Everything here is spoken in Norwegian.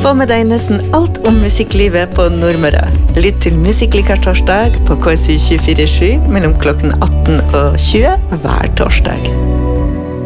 Få med deg nesten alt om musikklivet på Nordmøre. Lytt til Musikklikar torsdag på KSU 24/7 mellom klokken 18 og 20 hver torsdag.